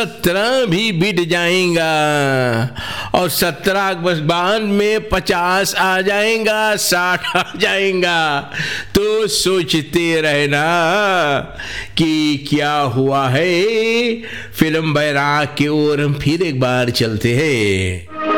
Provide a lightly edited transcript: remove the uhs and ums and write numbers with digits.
17 भी बीत जाएगा और 17 बस बाद में 50 आ जाएगा, 60 आ जाएगा। तो सोचते रहना कि क्या हुआ है। फिल्म बैराग की ओर हम फिर एक बार चलते हैं।